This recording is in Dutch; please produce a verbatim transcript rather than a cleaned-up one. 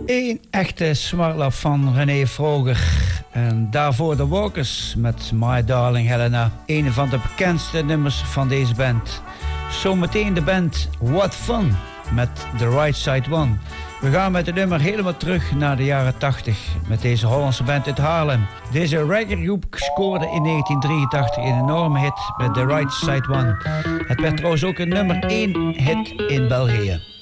Een echte smartlap van René Vroger. En daarvoor de Walkers met My Darling Helena. Een van de bekendste nummers van deze band. Zometeen de band What Fun met The Right Side One. We gaan met het nummer helemaal terug naar de jaren tachtig met deze Hollandse band uit Haarlem. Deze reggaegroep scoorde in negentien drieëntachtig een enorme hit met The Right Side One. Het werd trouwens ook een nummer één hit in België.